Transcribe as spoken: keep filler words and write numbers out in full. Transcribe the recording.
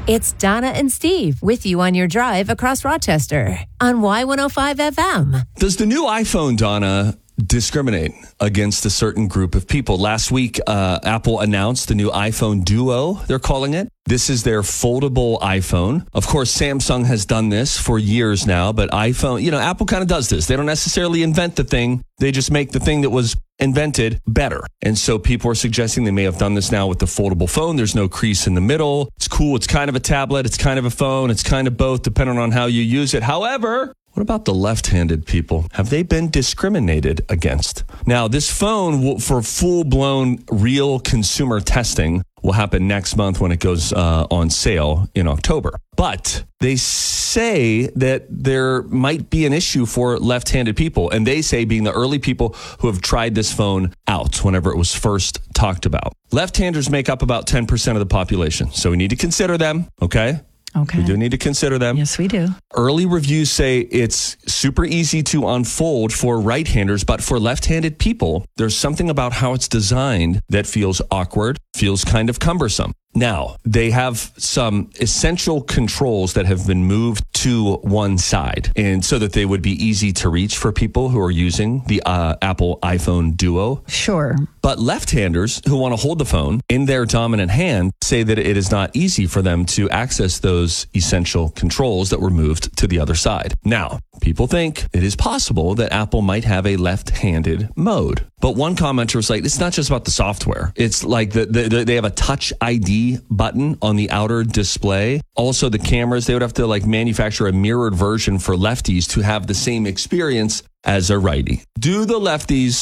It's Donna and Steve with you on your drive across Rochester on Y one oh five F M. Does the new iPhone, Donna, discriminate against a certain group of people? Last week, uh, Apple announced the new iPhone Duo, they're calling it. This is their foldable iPhone. Of course, Samsung has done this for years now, but iPhone, you know, Apple kind of does this. They don't necessarily invent the thing. They just make the thing that was invented better. And so people are suggesting they may have done this now with the foldable phone. There's no crease in the middle. It's cool. It's kind of a tablet. It's kind of a phone. It's kind of both, depending on how you use it. However, what about the left-handed people? Have they been discriminated against? Now, this phone will, for full-blown real consumer testing will happen next month when it goes uh, on sale in October. But they say that there might be an issue for left-handed people. And they say being the early people who have tried this phone out whenever it was first talked about. Left-handers make up about ten percent of the population. So we need to consider them, okay? Okay. We do need to consider them. Yes, we do. Early reviews say it's super easy to unfold for right-handers, but for left-handed people, there's something about how it's designed that feels awkward, feels kind of cumbersome. Now, they have some essential controls that have been moved to one side, and so that they would be easy to reach for people who are using the uh, Apple iPhone Duo. Sure. But left-handers who want to hold the phone in their dominant hand say that it is not easy for them to access those essential controls that were moved to the other side. Now, people think it is possible that Apple might have a left-handed mode. But one commenter was like, it's not just about the software. It's like the, the, the, they have a Touch I D button on the outer display. Also, the cameras, they would have to like manufacture a mirrored version for lefties to have the same experience as a righty. Do the lefties